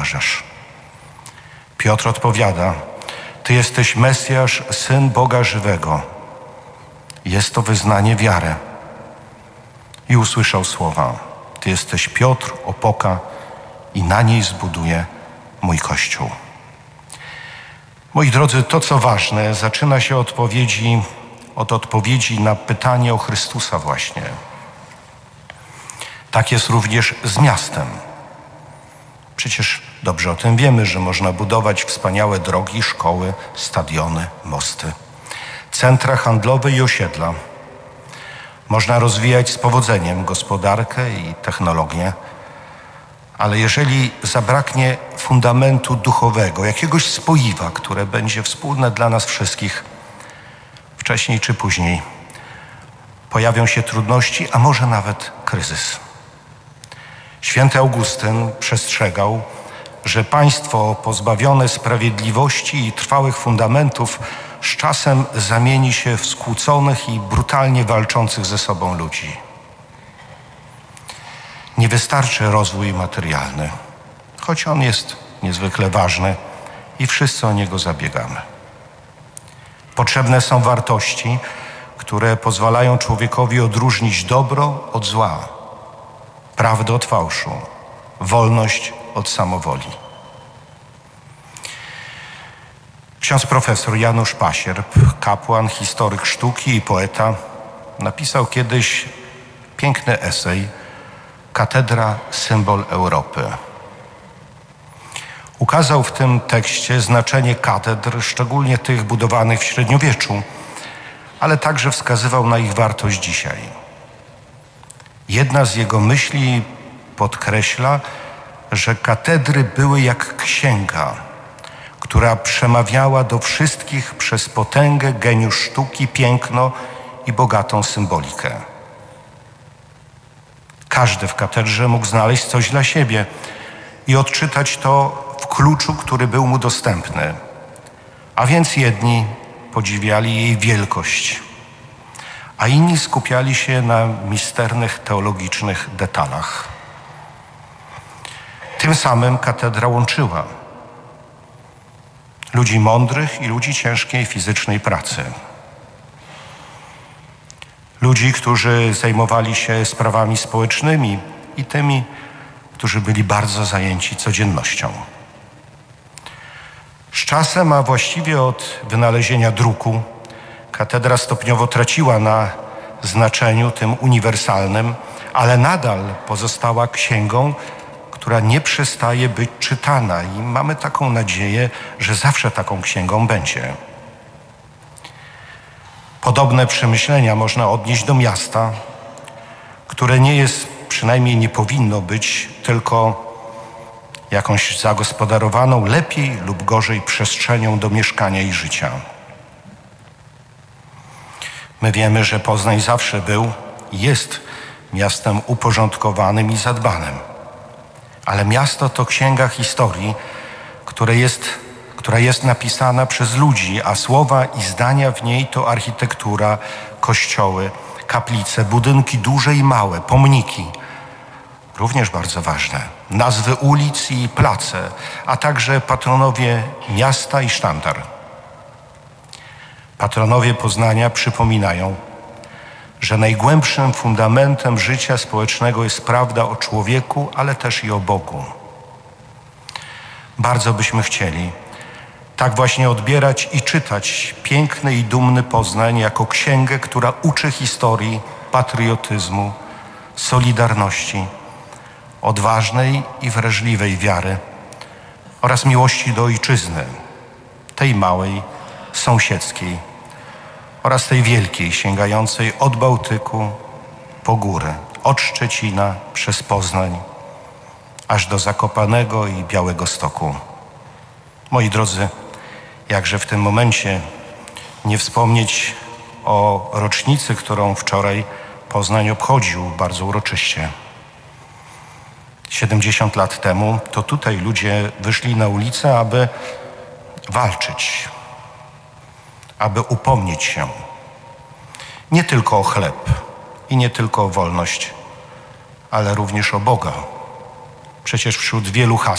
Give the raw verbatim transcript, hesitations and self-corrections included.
uważasz? Piotr odpowiada: Ty jesteś Mesjasz, Syn Boga żywego. Jest to wyznanie wiary. I usłyszał słowa: Ty jesteś Piotr, opoka, i na niej zbuduję mój Kościół. Moi drodzy, to co ważne, zaczyna się odpowiedzi, od odpowiedzi na pytanie o Chrystusa właśnie. Tak jest również z miastem. Przecież dobrze o tym wiemy, że można budować wspaniałe drogi, szkoły, stadiony, mosty, centra handlowe i osiedla. Można rozwijać z powodzeniem gospodarkę i technologię, ale jeżeli zabraknie fundamentu duchowego, jakiegoś spoiwa, które będzie wspólne dla nas wszystkich, wcześniej czy później pojawią się trudności, a może nawet kryzys. Święty Augustyn przestrzegał, że państwo pozbawione sprawiedliwości i trwałych fundamentów z czasem zamieni się w skłóconych i brutalnie walczących ze sobą ludzi. Nie wystarczy rozwój materialny, choć on jest niezwykle ważny i wszyscy o niego zabiegamy. Potrzebne są wartości, które pozwalają człowiekowi odróżnić dobro od zła, prawdę od fałszu, wolność od samowoli. Ksiądz profesor Janusz Pasierb, kapłan, historyk sztuki i poeta, napisał kiedyś piękny esej Katedra – symbol Europy. Ukazał w tym tekście znaczenie katedr, szczególnie tych budowanych w średniowieczu, ale także wskazywał na ich wartość dzisiaj. Jedna z jego myśli podkreśla, że katedry były jak księga, która przemawiała do wszystkich przez potęgę, geniusz sztuki, piękno i bogatą symbolikę. Każdy w katedrze mógł znaleźć coś dla siebie i odczytać to w kluczu, który był mu dostępny. A więc jedni podziwiali jej wielkość, a inni skupiali się na misternych teologicznych detalach. Tym samym katedra łączyła ludzi mądrych i ludzi ciężkiej fizycznej pracy. Ludzi, którzy zajmowali się sprawami społecznymi i tymi, którzy byli bardzo zajęci codziennością. Z czasem, a właściwie od wynalezienia druku, katedra stopniowo traciła na znaczeniu tym uniwersalnym, ale nadal pozostała księgą, która nie przestaje być czytana i mamy taką nadzieję, że zawsze taką księgą będzie. Podobne przemyślenia można odnieść do miasta, które nie jest, przynajmniej nie powinno być tylko jakąś zagospodarowaną lepiej lub gorzej przestrzenią do mieszkania i życia. My wiemy, że Poznań zawsze był i jest miastem uporządkowanym i zadbanym. Ale miasto to księga historii, które jest, która jest napisana przez ludzi, a słowa i zdania w niej to architektura, kościoły, kaplice, budynki duże i małe, pomniki, również bardzo ważne, nazwy ulic i place, a także patronowie miasta i sztandar. Patronowie Poznania przypominają, że najgłębszym fundamentem życia społecznego jest prawda o człowieku, ale też i o Bogu. Bardzo byśmy chcieli tak właśnie odbierać i czytać piękny i dumny Poznań jako księgę, która uczy historii, patriotyzmu, solidarności, odważnej i wrażliwej wiary oraz miłości do ojczyzny, tej małej, sąsiedzkiej oraz tej wielkiej, sięgającej od Bałtyku po górę, od Szczecina przez Poznań aż do Zakopanego i Białegostoku. Moi drodzy, jakże w tym momencie nie wspomnieć o rocznicy, którą wczoraj Poznań obchodził bardzo uroczyście. siedemdziesiąt lat temu to tutaj ludzie wyszli na ulicę, aby walczyć, aby upomnieć się nie tylko o chleb i nie tylko o wolność, ale również o Boga. Przecież wśród wielu haseł